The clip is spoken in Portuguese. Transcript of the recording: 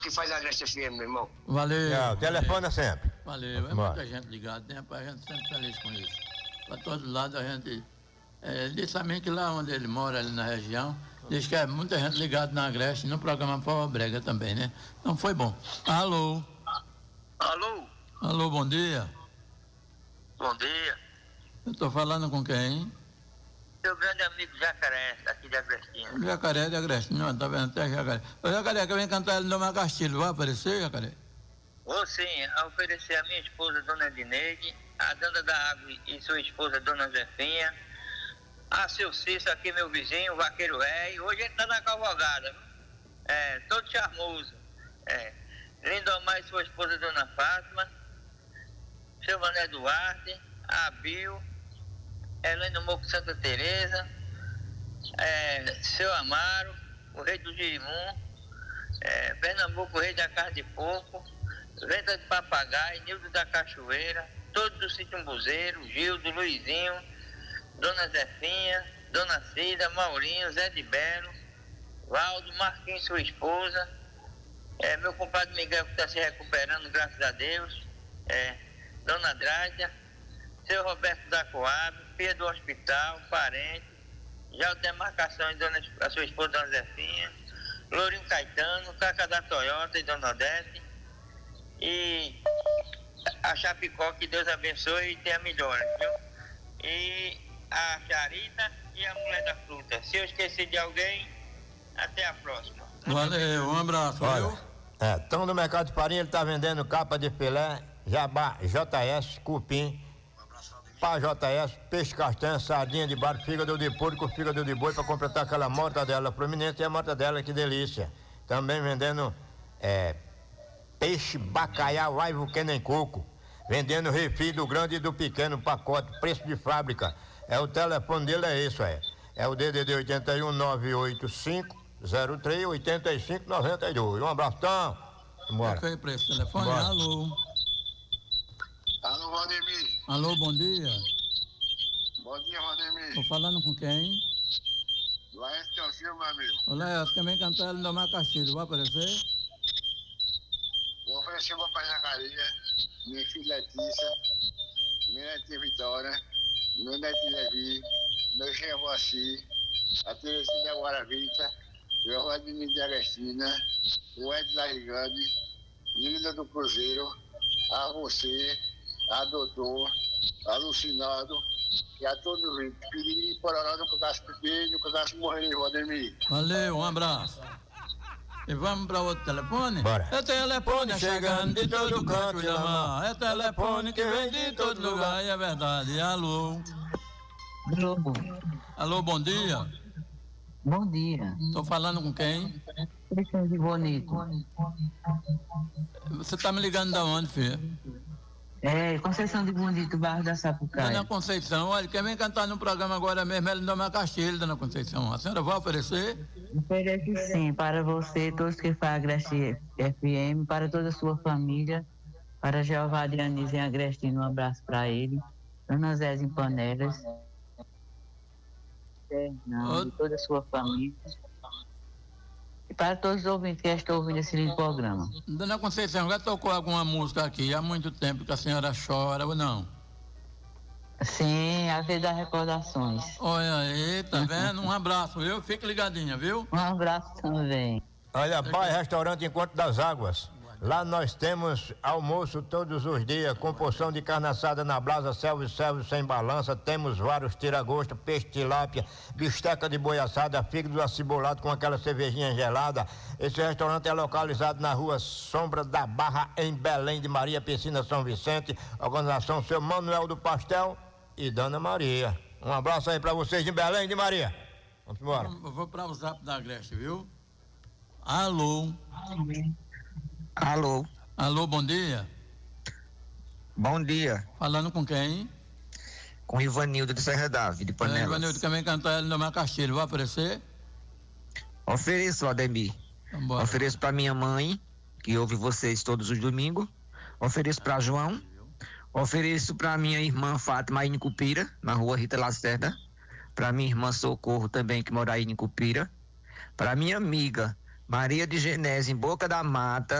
que faz a Agreste FM, meu irmão. Valeu. Telefona sempre. Valeu. É muita gente ligada, né? A gente sempre feliz com isso. Para todo lado a gente. Ele disse também que lá onde ele mora, ali na região, diz que é muita gente ligada na Agreste, no programa Forró Brega também, né? Então foi bom. Alô? Alô? Alô, bom dia. Bom dia. Eu tô falando com quem? Seu grande amigo Jacaré, aqui de Agrestina. Jacaré de Agrestina, tá vendo? Até Jacaré. Ô, Jacaré, que vem cantar ele no Castilho, vai aparecer, Jacaré? Vou sim, a oferecer a minha esposa, Dona Edineide, a Danda da Água e sua esposa, Dona Zefinha, a seu Cícero aqui, meu vizinho, o Vaqueiro Velho. Hoje ele tá na cavalgada, todo charmoso. Lindomar e sua esposa, Dona Fátima, seu Mané Duarte, a Bio, Helena Moco Santa Teresa, seu Amaro, o rei do Girimum, Pernambuco, o rei da carne de porco, Venta de Papagaio, Nildo da Cachoeira, todos do Sítio Umbuzeiro, Gildo, Luizinho, Dona Zefinha, Dona Cida, Maurinho, Zé de Belo, Valdo, Marquinhos, sua esposa, meu compadre Miguel, que está se recuperando, graças a Deus, Dona Drádia, seu Roberto da Coab, Pia do Hospital, parente, já o Demarcação e a sua esposa, Dona Zefinha, Lourinho Caetano, Caca da Toyota e Dona Odete, e a Chapecó, que Deus abençoe e tenha melhora, viu? E a Charita e a Mulher da Fruta. Se eu esqueci de alguém, até a próxima. Valeu, um abraço, viu? Estão no mercado de farinha, ele tá vendendo capa de filé, jabá, JS, cupim, pá JS, peixe castanha, sardinha de barco, fígado de porco, fígado de boi, para completar aquela mortadela prominente e a mortadela, que delícia. Também vendendo peixe, bacalhau, aivo, que nem coco. Vendendo refri do grande e do pequeno pacote, preço de fábrica. O telefone dele é isso, é o DDD 81 985 03 85 92. Um abração. Bora. Ok, preço, telefone, Bora. alô. Alô, Valdemir. Alô, bom dia. Bom dia, Valdemir. Tô falando com quem? Laércio Teofilo, meu amigo. Ô, Laércio, também cantar ele no Castilho, vai aparecer? Vou oferecer uma pai Zacarias, minha filha Letícia, minha netinha Vitória, meu netinho Levi, meu genro Moacir, a Terezinha Guaravita, o Vladimir de Agrestina, o Ed Larigande, Linda do Cruzeiro, a você, a Doutor, a Lucinado e a todos os pequenininhos pororó no cadastro pequeno, no cadastro morrendo, Valdemir. Valeu, um abraço. E vamos para outro telefone? Bora. É telefone chegando de todo canto da mar. É telefone que vem de todo lugar, e é verdade. Alô. Alô. Alô, bom dia. Bom dia. Tô falando com quem? Conceição de Bonito. Você tá me ligando da onde, filha? Conceição de Bonito, bairro da Sapucaia. Dona Conceição, olha, quem vem cantar no programa agora mesmo é Lindomar Castilho, Dona Conceição. A senhora vai oferecer? Ofereço sim, para você, todos que fazem Agreste FM, para toda a sua família, para Jeová de Anísio em Agrestino, um abraço para ele. Dona Zézia em Panelas, Fernando, e toda a sua família. E para todos os ouvintes que estão ouvindo esse lindo programa. Dona Conceição, já tocou alguma música aqui há muito tempo que a senhora chora ou não? Sim, a vez das recordações. Olha aí, tá vendo? Um abraço, viu? Fique ligadinha, viu? Um abraço também. Olha, bar e restaurante Encontro das Águas. Lá nós temos almoço todos os dias, com porção de carne assada na brasa, selvo sem balança. Temos vários tira-gosto, peixe tilápia, bisteca de boi assada, fígado acebolado com aquela cervejinha gelada. Esse restaurante é localizado na rua Sombra da Barra, em Belém de Maria, Piscina São Vicente. Organização Seu Manuel do Pastel e Dona Maria. Um abraço aí pra vocês de Belém de Maria. Vamos embora. Eu vou para o zap da Agreste, viu? Alô. Alô. Alô, bom dia. Bom dia. Falando com quem? Com Ivanildo de Serra D'Ave, de Panelas. Ivanildo também cantar ele no Castilho, vai aparecer? Ofereço, Ademir. Vambora. Ofereço para minha mãe, que ouve vocês todos os domingos. Ofereço para João. Ofereço para minha irmã Fátima aí em Cupira, na rua Rita Lacerda. Para minha irmã Socorro também, que mora aí em Cupira. Para minha amiga Maria de Genésio, em Boca da Mata.